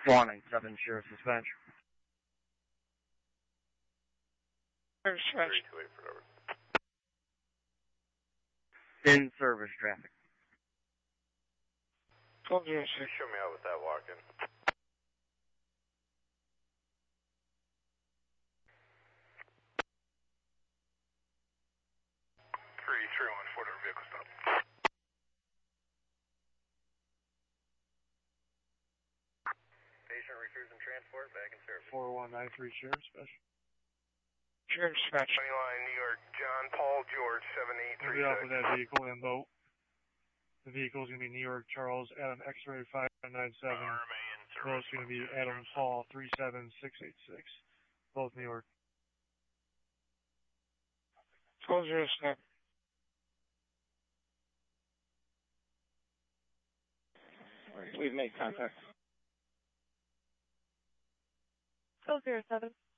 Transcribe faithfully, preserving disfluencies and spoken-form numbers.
one nine seven, Sheriff's Dispatch. Sheriff's Dispatch. three two eight for over. In service traffic. twelve zero six. Show me out with that walk-in. three three one, Ford River vehicle stop. Patient refusing transport, back in service. four one nine three, Sheriff's Dispatch. Sheriff's Dispatch. County line, New York, John Paul George, seven eight We'll three get off six. of that vehicle and boat. The vehicle is going to be New York Charles Adam X-ray five nine seven. Both going to be Adam Paul three seven six eight six. Both New York. twelve zero seven. We've made contact. twelve zero seven.